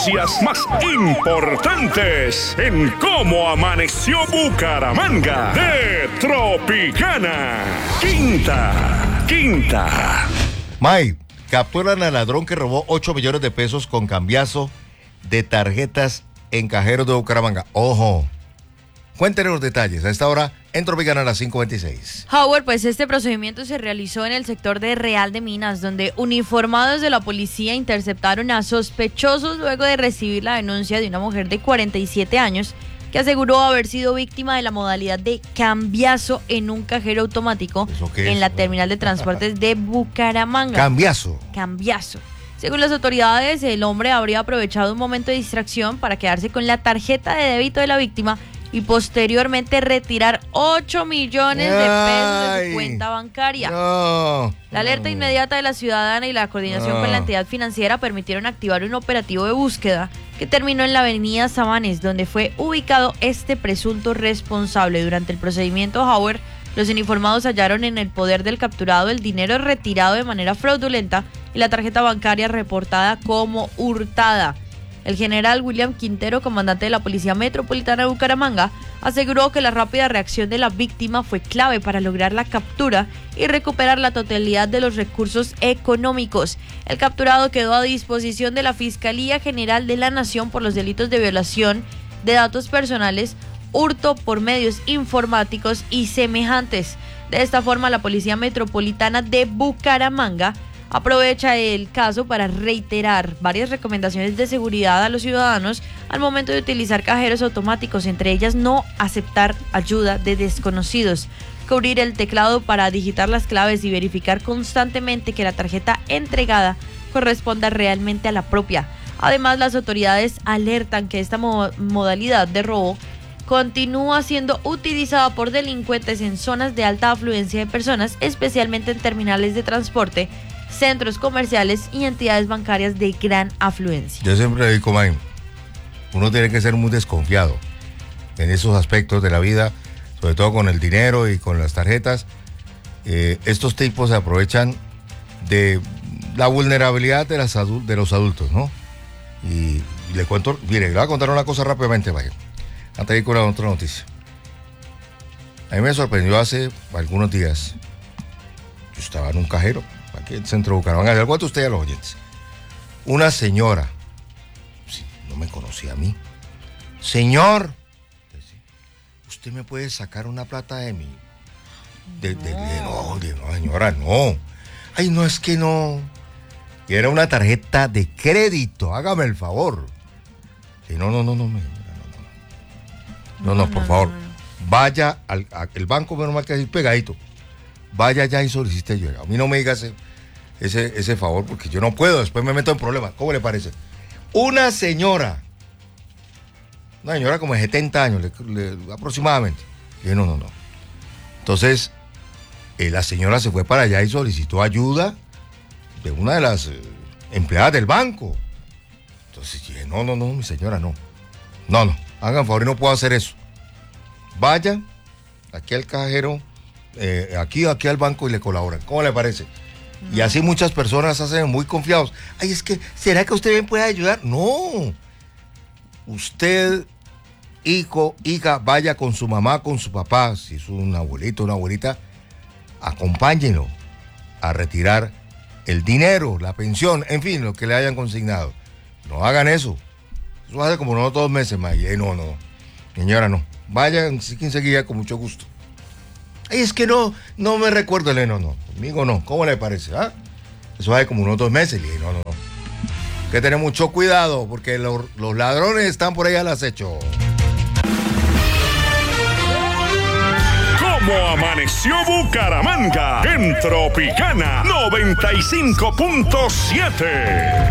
noticias más importantes en Cómo Amaneció Bucaramanga de Tropicana. Quinta. May, capturan al ladrón que robó 8 millones de pesos con cambiazo de tarjetas en cajeros de Bucaramanga. Ojo. Cuéntenos los detalles a esta hora en Tropicana a las 5:26. Howard, pues este procedimiento se realizó en el sector de Real de Minas, donde uniformados de la policía interceptaron a sospechosos luego de recibir la denuncia de una mujer de 47 años que aseguró haber sido víctima de la modalidad de cambiazo en un cajero automático en la terminal de transportes de Bucaramanga. Cambiazo. Según las autoridades, el hombre habría aprovechado un momento de distracción para quedarse con la tarjeta de débito de la víctima y posteriormente retirar 8 millones de pesos de su cuenta bancaria. La alerta inmediata de la ciudadana y la coordinación con la entidad financiera permitieron activar un operativo de búsqueda que terminó en la avenida Sabanes, donde fue ubicado este presunto responsable. Durante el procedimiento, Howard, los uniformados hallaron en el poder del capturado el dinero retirado de manera fraudulenta y la tarjeta bancaria reportada como hurtada. El general William Quintero, comandante de la Policía Metropolitana de Bucaramanga, aseguró que la rápida reacción de la víctima fue clave para lograr la captura y recuperar la totalidad de los recursos económicos. El capturado quedó a disposición de la Fiscalía General de la Nación por los delitos de violación de datos personales, hurto por medios informáticos y semejantes. De esta forma, la Policía Metropolitana de Bucaramanga aprovecha el caso para reiterar varias recomendaciones de seguridad a los ciudadanos al momento de utilizar cajeros automáticos, entre ellas no aceptar ayuda de desconocidos, cubrir el teclado para digitar las claves y verificar constantemente que la tarjeta entregada corresponda realmente a la propia. Además, las autoridades alertan que esta modalidad de robo continúa siendo utilizada por delincuentes en zonas de alta afluencia de personas, especialmente en terminales de transporte, centros comerciales y entidades bancarias de gran afluencia. Yo siempre digo, man, uno tiene que ser muy desconfiado en esos aspectos de la vida, sobre todo con el dinero y con las tarjetas. Estos tipos se aprovechan de la vulnerabilidad de los adultos, ¿no? Y le cuento, mire, le voy a contar una cosa rápidamente, vaya, antes de ir con la otra noticia. A mí me sorprendió hace algunos días. Yo estaba en un cajero aquí en el centro de Bucaramanga, le cuento a usted y a los oyentes. Una señora, sí, no me conocía a mí. Señor, ¿usted me puede sacar una plata de mí? No, señora, no. Ay, no, es que no. Y era una tarjeta de crédito, hágame el favor. Sí, no, por favor. Vaya al banco, menos mal que es pegadito. Vaya ya y solicite ayuda. A mí no me diga ese favor, porque yo no puedo, después me meto en problemas. ¿Cómo le parece? Una señora como de 70 años, aproximadamente. Y no. Entonces, la señora se fue para allá y solicitó ayuda de una de las empleadas del banco. Entonces dije, no, mi señora, no, hagan favor, no puedo hacer eso. Vaya aquí al cajero, aquí al banco y le colaboran. ¿Cómo le parece? Y así muchas personas hacen muy confiados. Ay, es que, ¿será que usted me puede ayudar? No. Usted, hijo, hija, vaya con su mamá, con su papá, si es un abuelito, una abuelita, acompáñenlo a retirar el dinero, la pensión, en fin, lo que le hayan consignado. No hagan eso. Eso hace como 2 meses más. No. Señora, no. Vayan, sí que enseguida con mucho gusto. Ay, es que no me recuerdo. No, conmigo no. ¿Cómo le parece? Eso hace como 2 meses. Le dije, no. Hay que tener mucho cuidado porque los ladrones están por ahí al acecho. Cómo amaneció Bucaramanga en Tropicana 95.7.